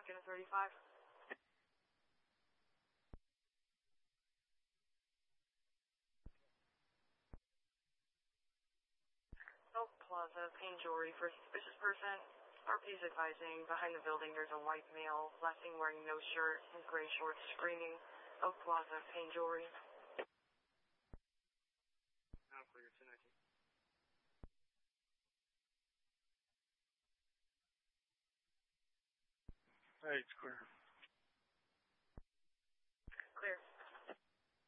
Machina 35. Oak Plaza, Pain Jewelry for suspicious person. RP's advising, behind the building there's a white male, last seen wearing no shirt and gray shorts, screaming. Oak Plaza, Pain Jewelry. Now clear, 219. Hey, it's clear.